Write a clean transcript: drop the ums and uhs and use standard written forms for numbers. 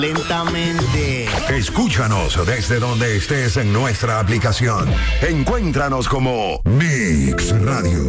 Lentamente. Escúchanos desde donde estés en nuestra aplicación. Encuéntranos como Mix Radio.